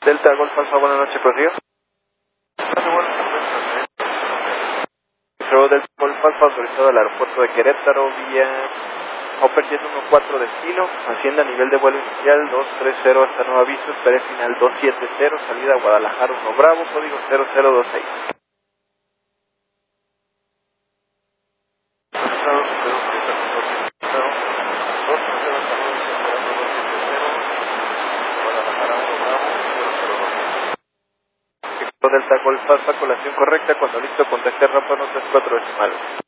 Delta Golf Alfa, buenas noches, prosiga. Centro Delta Golf Alfa, autorizado al aeropuerto de Querétaro, vía Hopper 714 destino, Hacienda nivel de vuelo inicial 230 hasta nuevo aviso, espera final 270, salida a Guadalajara 1 Bravo, código 0026. Delta Golf Alfa, colación correcta, cuando listo contacte rampa no 34 decimales.